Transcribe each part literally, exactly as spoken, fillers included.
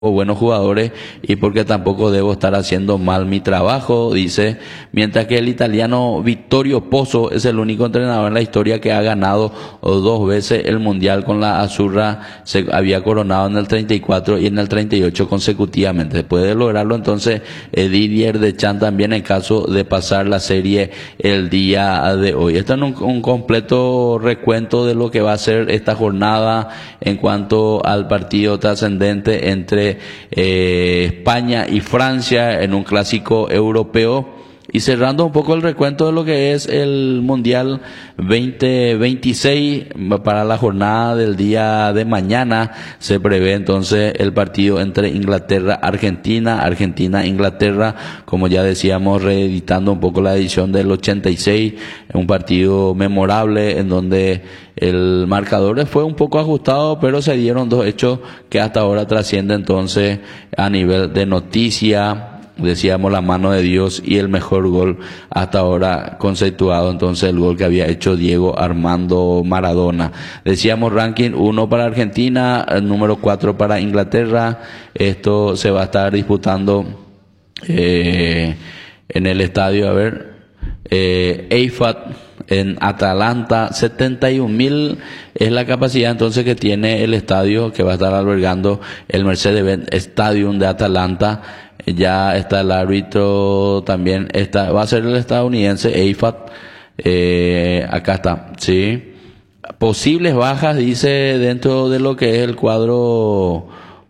o buenos jugadores y porque tampoco debo estar haciendo mal mi trabajo, dice, mientras que el italiano Vittorio Pozzo es el único entrenador en la historia que ha ganado dos veces el Mundial con la Azzurra. Se había coronado en el treinta y cuatro y en el treinta y ocho consecutivamente. Puede lograrlo entonces eh, Didier Deschamps también en caso de pasar la serie el día de hoy. Esto es un, un completo recuento de lo que va a ser esta jornada en cuanto al partido trascendente entre Eh, España y Francia en un clásico europeo, y cerrando un poco el recuento de lo que es el Mundial veinte veintiséis para la jornada del día de mañana. Se prevé entonces el partido entre Inglaterra Argentina, Argentina Inglaterra, como ya decíamos, reeditando un poco la edición del ochenta y seis, un partido memorable en donde el marcador fue un poco ajustado, pero se dieron dos hechos que hasta ahora trascienden entonces a nivel de noticia. Decíamos la mano de Dios y el mejor gol hasta ahora conceptuado, entonces el gol que había hecho Diego Armando Maradona. Decíamos ranking uno para Argentina, el número cuatro para Inglaterra. Esto se va a estar disputando eh, en el estadio, a ver, eh, Etihad en Atalanta. setenta y un mil es la capacidad entonces que tiene el estadio que va a estar albergando el Mercedes-Benz Stadium de Atalanta. Ya está el árbitro, también está, va a ser el estadounidense Etihad. Eh, acá está, sí. Posibles bajas, dice, dentro de lo que es el cuadro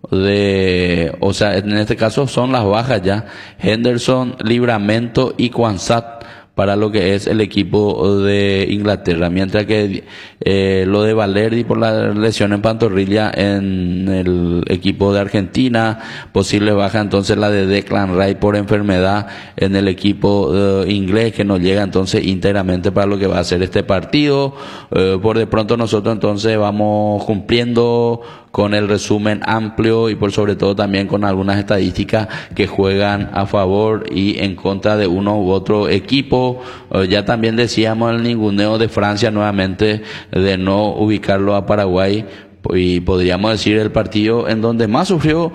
de, o sea, en este caso son las bajas ya. Henderson, Livramento y Kwanzaa para lo que es el equipo de Inglaterra, mientras que eh, lo de Valerdi por la lesión en pantorrilla en el equipo de Argentina, posible baja entonces la de Declan Rice por enfermedad en el equipo eh, inglés, que no llega entonces íntegramente para lo que va a ser este partido. Eh, por de pronto nosotros entonces vamos cumpliendo con el resumen amplio y por sobre todo también con algunas estadísticas que juegan a favor y en contra de uno u otro equipo. Eh, ya también decíamos el ninguneo de Francia nuevamente, de no ubicarlo a Paraguay, y podríamos decir el partido en donde más sufrió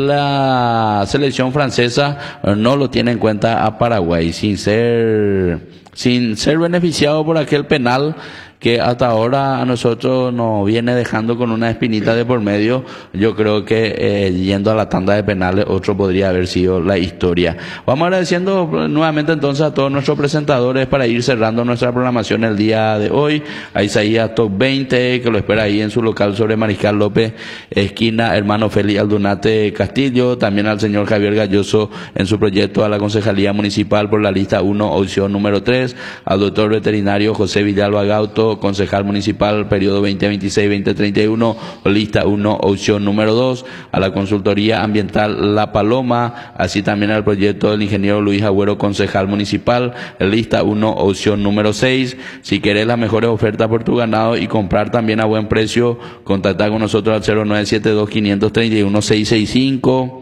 la selección francesa, no lo tiene en cuenta a Paraguay, sin ser, sin ser beneficiado por aquel penal que hasta ahora a nosotros nos viene dejando con una espinita de por medio. Yo creo que eh, yendo a la tanda de penales otro podría haber sido la historia. Vamos agradeciendo nuevamente entonces a todos nuestros presentadores para ir cerrando nuestra programación el día de hoy. A Isaías Top veinte, que lo espera ahí en su local sobre Mariscal López, esquina Hermano Félix Aldunate Castillo. También al señor Javier Galloso en su proyecto a la Concejalía Municipal por la lista uno, opción número tres. Al doctor veterinario José Villalba Gauto, concejal municipal, periodo veinte veintiséis a veinte treinta y uno, lista uno, opción número dos, a la consultoría ambiental La Paloma, así también al proyecto del ingeniero Luis Agüero, concejal municipal, lista uno, opción número seis. Si querés las mejores ofertas por tu ganado y comprar también a buen precio, contacta con nosotros al cero nueve siete dos, cinco tres uno, seis seis cinco.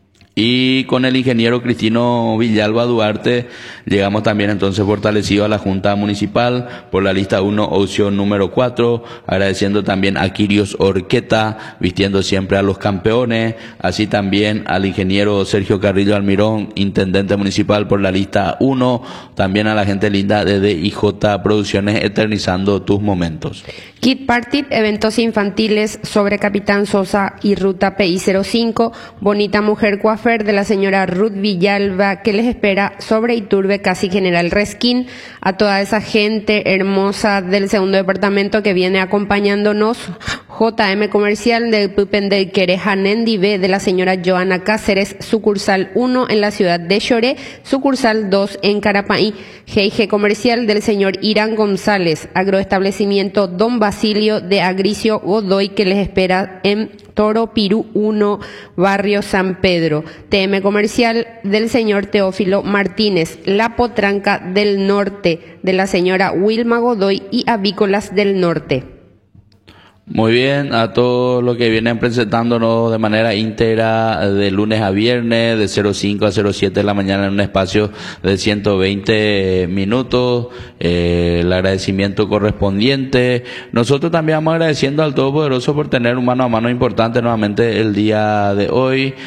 Y con el ingeniero Cristino Villalba Duarte llegamos también entonces fortalecido a la Junta Municipal por la lista uno, opción número cuatro, agradeciendo también a Quirios Orqueta, vistiendo siempre a los campeones, así también al ingeniero Sergio Carrillo Almirón, intendente municipal por la lista uno, también a la gente linda de D I J Producciones, eternizando tus momentos. Kid Party, eventos infantiles sobre Capitán Sosa y Ruta P I cero cinco, Bonita Mujer Coafer de la señora Ruth Villalba, que les espera sobre Iturbe, casi General Resquín. A toda esa gente hermosa del segundo departamento que viene acompañándonos, J M Comercial del Pupen del Querejanendi B de la señora Joana Cáceres, sucursal uno en la ciudad de Choré, sucursal dos en Carapaí. G I G Comercial del señor Irán González, agroestablecimiento Don Basilio de Agricio Godoy, que les espera en Toro Pirú uno, barrio San Pedro. T M Comercial del señor Teófilo Martínez, La Potranca del Norte de la señora Wilma Godoy y Avícolas del Norte. Muy bien, a todos los que vienen presentándonos de manera íntegra de lunes a viernes, de cero cinco a cero siete de la mañana en un espacio de ciento veinte minutos, eh, el agradecimiento correspondiente. Nosotros también vamos agradeciendo al Todopoderoso por tener un mano a mano importante nuevamente el día de hoy.